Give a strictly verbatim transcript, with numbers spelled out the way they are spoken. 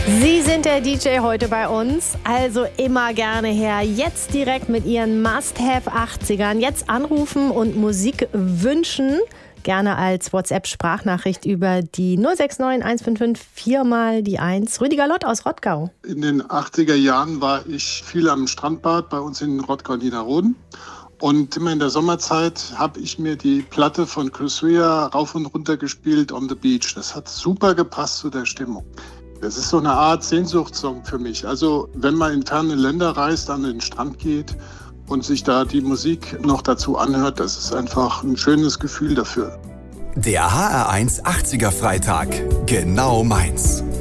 Sie sind der D J heute bei uns, also immer gerne her. Jetzt direkt mit Ihren Must-Have-achtzigern. Jetzt anrufen und Musik wünschen. Gerne als WhatsApp-Sprachnachricht über die null sechs neun eins fünf fünf vier mal die eins. Rüdiger Lott aus Rottgau. In den achtziger Jahren war ich viel am Strandbad bei uns in Rottgau-Niederroden. Und immer in der Sommerzeit habe ich mir die Platte von Chris Rea rauf und runter gespielt, On the Beach. Das hat super gepasst zu der Stimmung. Das ist so eine Art Sehnsuchtssong für mich. Also wenn man in ferne Länder reist, an den Strand geht und sich da die Musik noch dazu anhört, das ist einfach ein schönes Gefühl dafür. Der H R eins achtziger Freitag. Genau meins.